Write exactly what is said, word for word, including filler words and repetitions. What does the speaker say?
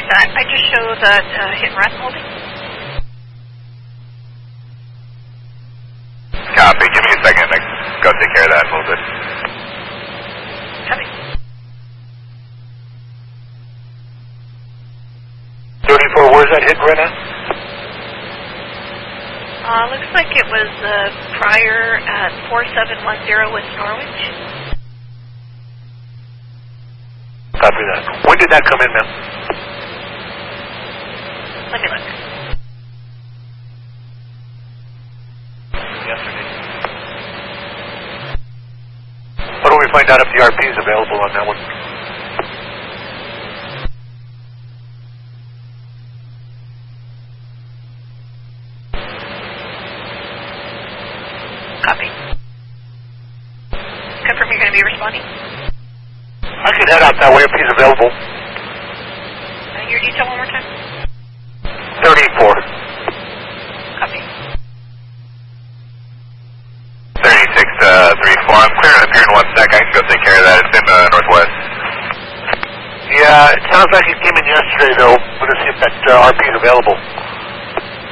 I, I just show the uh, hit and run holding. Copy. Give me a second. I go take care of that in a little bit. Copy. thirty-four, where's that hit right now? Uh, looks like it was uh, prior at four seven one zero West Norwich. Copy that. When did that come in, ma'am? Let me look. Yesterday. How do we find out if the R P is available on that one? Copy. Confirm you're going to be responding. I could head out that way if he's available. Uh, your detail one more time. thirty-four. Copy. thirty-six, uh, thirty-four. I'm clearing up here in one sec. I can go take care of that. It's in the uh, northwest. Yeah, it sounds like it came in yesterday, though. We're going to see if that uh, R P is available.